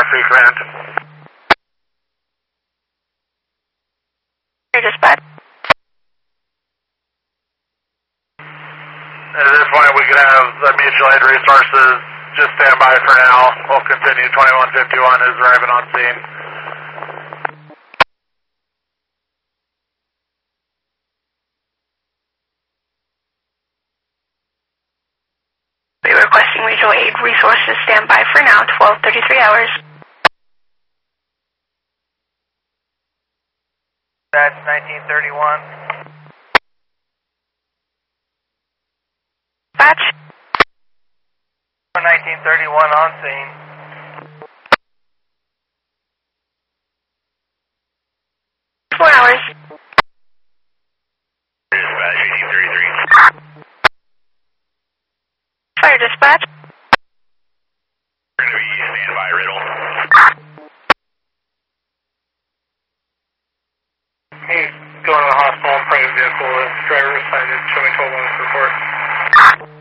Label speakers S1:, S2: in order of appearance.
S1: Free Command.
S2: Dispatch.
S1: At this point, we can have the mutual aid resources just stand by for now. We'll continue. 2151 is arriving on scene.
S2: We're requesting mutual aid resources stand by for now. 12:33 hours.
S3: That's 1931.
S2: Dispatch.
S3: 1931 on scene.
S2: Hours.
S1: Dispatch 1833.
S2: Fire dispatch.
S1: We're going to be standby, Riddle.
S3: He's going to the hospital in private vehicle. The driver is cited. Show me 12 on this report.